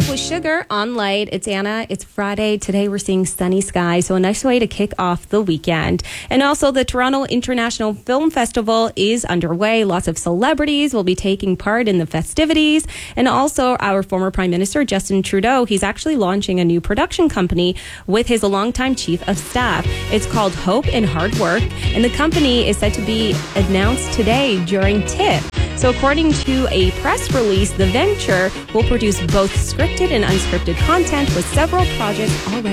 with Sugar on Light. It's Anna. It's Friday. Today we're seeing sunny skies, so a nice way to kick off the weekend. And also the Toronto International Film Festival is underway. Lots of celebrities will be taking part in the festivities. And also our former Prime Minister, Justin Trudeau, he's actually launching a new production company with his longtime chief of staff. It's called Hope and Hard Work, and the company is said to be announced today during TIFF. So according to a press release, the venture will produce both scripted and unscripted content with several projects already